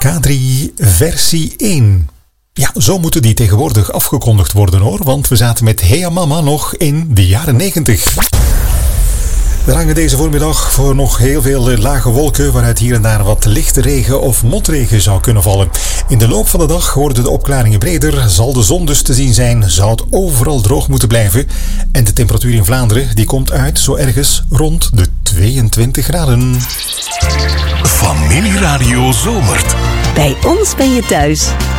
K3 versie 1. Ja, zo moeten die tegenwoordig afgekondigd worden hoor, want we zaten met Hey Mama nog in de jaren 90. We hangen deze voormiddag voor nog heel veel lage wolken, waaruit hier en daar wat lichte regen of motregen zou kunnen vallen. In de loop van de dag worden de opklaringen breder, zal de zon dus te zien zijn, zou het overal droog moeten blijven. En de temperatuur in Vlaanderen die komt uit zo ergens rond de 22 graden. Familieradio zomert. Bij ons ben je thuis.